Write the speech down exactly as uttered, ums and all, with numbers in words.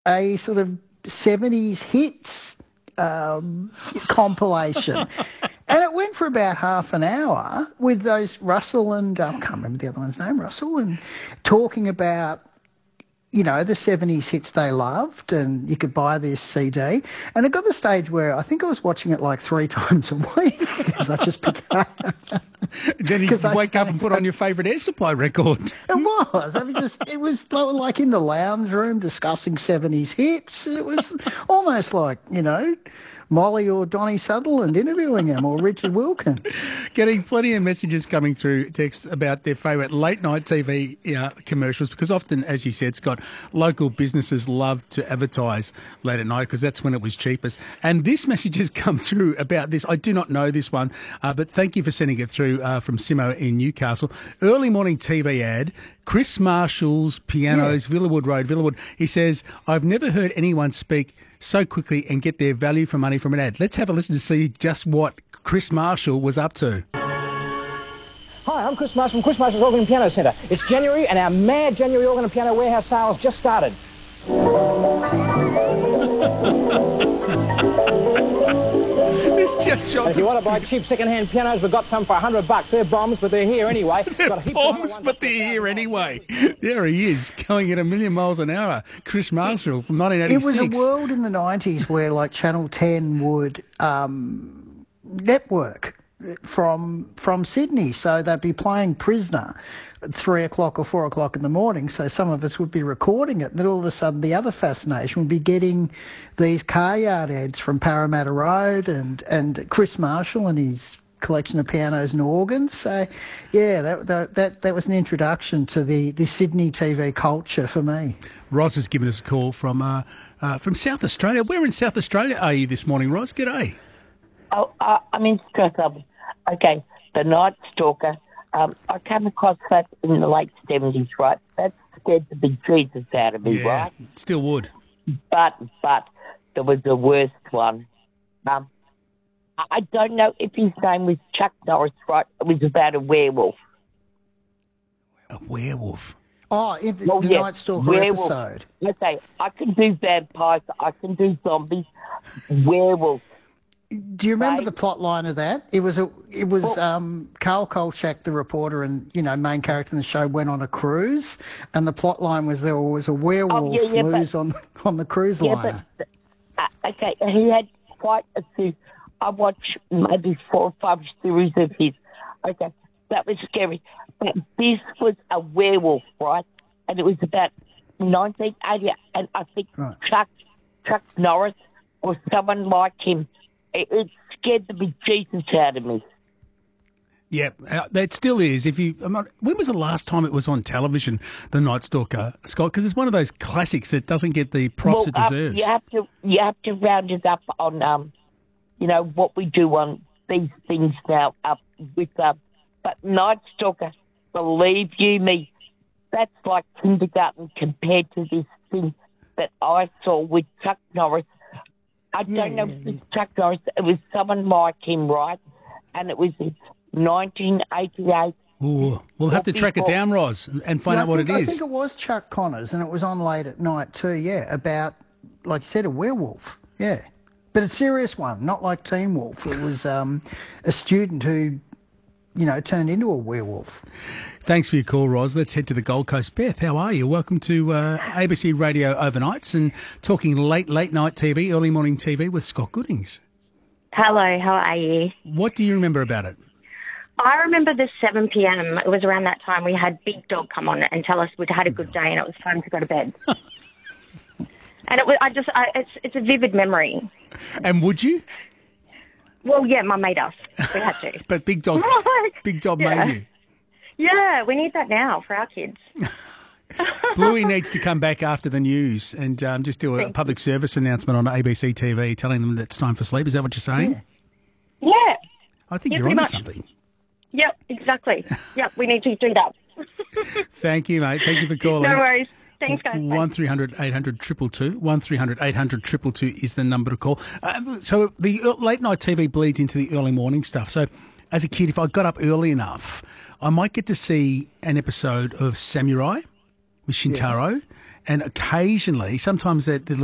a sort of seventies hits um, compilation. And it went for about half an hour with those Russell and, um, I can't remember the other one's name, Russell, and talking about, you know, the seventies hits they loved, and you could buy this C D. And it got to the stage where I think I was watching it like three times a week because I just became... Then you wake up and put on your favourite Air Supply record. It was. I mean, just it was like in the lounge room discussing seventies hits. It was almost like, you know, Molly or Donnie Sutherland interviewing him, or Richard Wilkins. Getting plenty of messages coming through texts about their favourite late night T V uh, commercials, because often, as you said, Scott, local businesses love to advertise late at night because that's when it was cheapest. And this message has come through about this. I do not know this one, uh, but thank you for sending it through uh, from Simo in Newcastle. Early morning T V ad. Chris Marshall's Pianos, yeah. Villawood Road, Villawood. He says, I've never heard anyone speak so quickly and get their value for money from an ad. Let's have a listen to see just what Chris Marshall was up to. Hi, I'm Chris Marshall from Chris Marshall's Organ and Piano Centre. It's January and our mad January organ and piano warehouse sales just started. This just shots. If you want to buy cheap second-hand pianos, we've got some for a hundred bucks. They're bombs, but they're here anyway. They're got a bombs, but they're here anyway. There he is, going at a million miles an hour. Chris Marshall from nineteen eighty-six. It was a world in the nineties where, like, Channel ten would um, network from from Sydney, so they'd be playing Prisoner at three o'clock or four o'clock in the morning, so some of us would be recording it, and then all of a sudden the other fascination would be getting these car yard ads from Parramatta Road and, and Chris Marshall and his collection of pianos and organs. So, yeah, that that that, that was an introduction to the, the Sydney T V culture for me. Roz has given us a call from uh, uh, from South Australia. Where in South Australia are you this morning, Roz? G'day. Oh, uh, I'm in Stratham. Okay, The Night Stalker. Um, I came across that in the late seventies, right? That scared the big Jesus out of me, yeah, right? Still would. But, but, there was the worst one. Um, I don't know if his name was Chuck Norris, right? It was about a werewolf. A werewolf? Oh, in the, well, the yeah, Night Stalker werewolf. episode. Okay, I can do vampires, I can do zombies, werewolves. Do you remember Right. the plot line of that? It was a, it was well, um, Carl Kolchak, the reporter and, you know, main character in the show, went on a cruise, and the plot line was there was a werewolf oh, yeah, yeah, loose but, on on the cruise yeah, liner. But, uh, okay, he had quite a few. I watched maybe four or five series of his. Okay, that was scary. But this was a werewolf, right? And it was about nineteen eighty, and I think right. Chuck Chuck Norris or someone like him. It, it scared the bejesus out of me. Yeah, uh, that still is. If you, I'm not, when was the last time it was on television, The Night Stalker, Scott? Because it's one of those classics that doesn't get the props well, it um, deserves. You have to, you have to round it up on, um, you know, what we do on these things now. Up with, um, but Night Stalker, believe you me, that's like kindergarten compared to this thing that I saw with Chuck Norris. I yeah, don't know yeah, if it's yeah. Chuck Norris. It was someone like him, right? And it was in nineteen eighty-eight. Ooh, we'll have to track it down, Roz, and find yeah, out what think, it is. I think it was Chuck Connors, and it was on late at night too, yeah, about, like you said, a werewolf, yeah. But a serious one, not like Teen Wolf. It was um, a student who, you know, turned into a werewolf. Thanks for your call, Roz. Let's head to the Gold Coast. Beth, how are you? Welcome to uh, A B C Radio Overnights and talking late, late night T V, early morning T V with Scott Goodings. Hello, how are you? What do you remember about it? I remember the seven p.m. It was around that time we had Big Dog come on and tell us we'd had a good day and it was time to go to bed. And it was, I just, I, it's, it's a vivid memory. And would you? Well, yeah, Mum made us. We had to. But Big Dog, Big Dog yeah. made you. Yeah, we need that now for our kids. Bluey needs to come back after the news and um, just do a Thank public you. service announcement on A B C T V telling them that it's time for sleep. Is that what you're saying? Yeah. yeah. I think yeah, you're onto much. something. Yep, exactly. Yep, we need to do that. Thank you, mate. Thank you for calling. No worries. Thanks, guys. one three hundred eight hundred two two two. one three hundred eight hundred two two two is the number to call. Uh, so the late night T V bleeds into the early morning stuff. So as a kid, if I got up early enough, I might get to see an episode of Samurai with Shintaro. Yeah. and occasionally, sometimes the, the